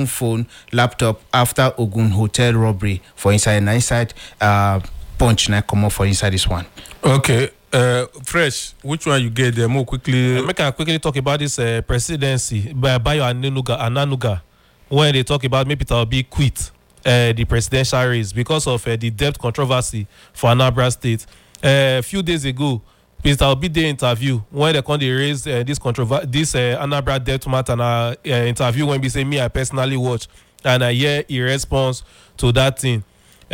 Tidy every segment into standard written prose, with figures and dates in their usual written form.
Ogun phone, laptop after Ogun hotel robbery for inside punch na come up for inside this one. Okay. Fresh, which one you get there more quickly? Make I quickly talk about this presidency by Bayo Ananuga when they talk about maybe Peter Obi quit the presidential race because of the debt controversy for Anambra State. A few days ago, Peter Obi did interview when they raised this Anambra debt matter interview when we say me I personally watch and I hear a response to that thing.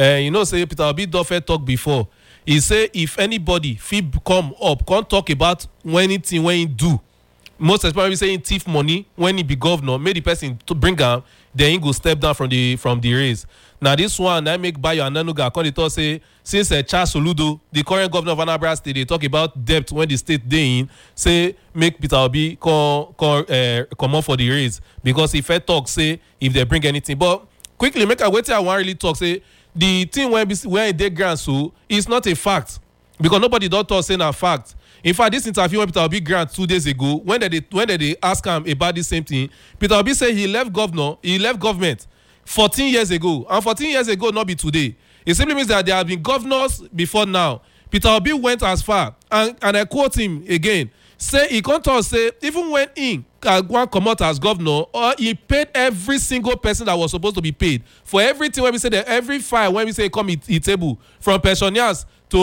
Say Peter Obi Duffet talk before. He say if anybody come talk about anything when he do, most especially saying thief money when he be governor, make the person to bring am, then he go step down from the race. Now this one I make Bayo Ananuga come dey talk say since Charles Soludo, the current governor of Anambra State, they talk about debt when the state dey in, say make Peter Obi come out for the race because if I talk say if they bring anything, but quickly make I wait till I want really talk say. The thing when they grant so is not a fact because nobody don't talk saying a fact. In fact, this interview when Peter Obi grant 2 days ago, when they ask him about the same thing, Peter Obi said he left government 14 years ago, and 14 years ago not be today. It simply means that there have been governors before now. Peter Obi went as far, and I quote him again. Say he can't talk say even when he come out as governor, or he paid every single person that was supposed to be paid for everything. When we say that every file when we say come his table from pensioners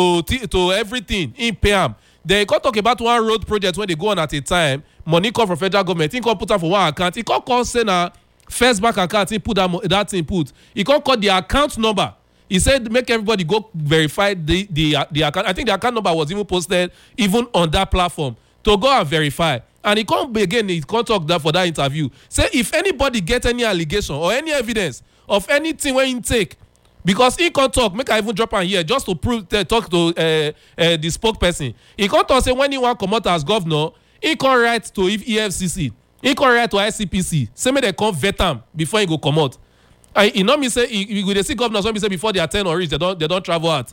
to everything in pay am. Then he can't talk about one road project when they go on at a time. Money come from federal government. He can't put am for one account. He can't call say na first bank account. He put that input. He can't call the account number. He said make everybody go verify the account. I think the account number was even posted even on that platform. To go and verify. And he can't again, he can't talk that for that interview. Say if anybody get any allegation or any evidence of anything when he take, because he can't talk, make I even drop on here just to prove talk to the spokesperson. He can't talk say when he want to come out as governor, he can't write to EFCC, he can't write to ICPC. Say make they come vet him before he go come out. You know me say we see governors when we say before their tenure reach they don't travel out.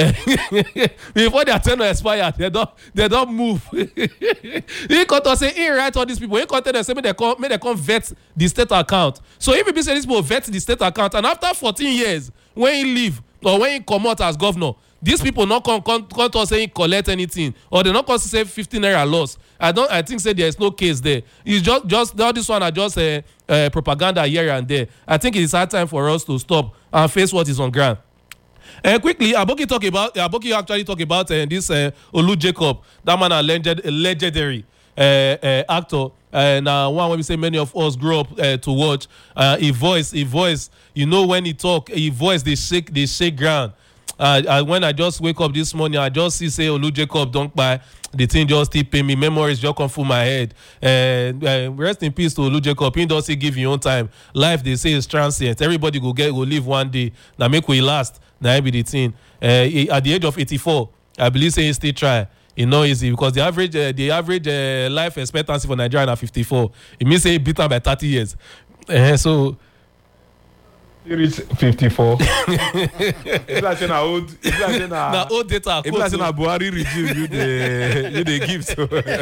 Before their tenure expire they don't move. He can't say he write all these people. He can't tell them say make they come vet the state account. So if you say these people vet the state account and after 14 years when he leave or when he come out as governor, these people not come to say he collect anything or they not come to say 15 naira loss. I think say there is no case there. It's just all this one are just propaganda here and there. I think it is hard time for us to stop and face what is on ground. Quickly, Aboki actually talk about this Olu Jacob, that man a legendary actor. Now one when we say many of us grew up to watch. He voice. You know when he talk, he voice they shake ground. When I just wake up this morning, I just see say Olu Jacob don't buy the thing just still pay me. Memories just come through my head. Rest in peace to Olu Jacob. He does give you own time. Life they say is transient. Everybody go live one day. Now make we last. Now be the thing. At the age of 84, I believe say he still try. It's not easy because the average life expectancy for Nigeria is 54. It means say he beat him by 30 years. So. You reach 54. It's like saying old data. It's like saying a Buhari regime you they give so.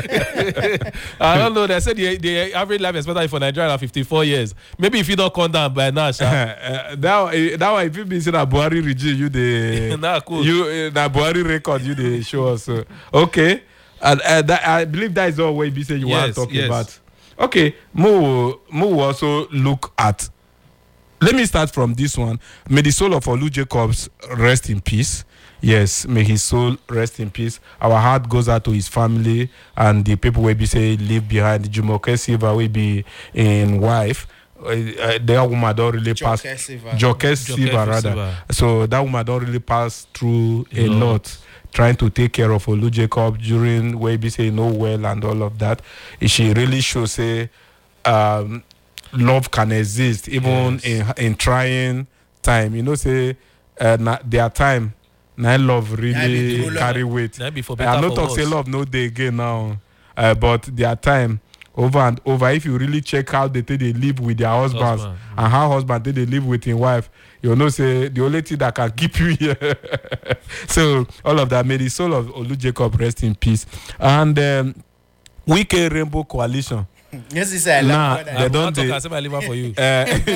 I don't know. They said the average life expectancy for Nigeria is 54 years. Maybe if you don't come down by now, that one if you be saying a Buhari regime you they cool. You na Buhari record you they show us. Okay, and I believe that is all what you say you want to talk about. Okay, Mo also look at. Let me start from this one. May the soul of Olu Jacobs rest in peace. Yes, may his soul rest in peace. Our heart goes out to his family and the people will be say live behind. Jumoke Silva will be in wife. That woman don't really pass. Joke Silva rather. So that woman don't really pass through a lot. Trying to take care of Olu Jacob during where be say no well and all of that. She really should say. Love can exist even in trying time. You know, say their time. Now love really carry weight. I'm not talking say love no day again now, but their time over and over. If you really check how they live with their husbands and how husband they live with his wife, you know say the only thing that can keep you here. So all of that, may the soul of Olu Jacob rest in peace. And Wike Rainbow Coalition. Yes, it's a they don't. I say my liver for you.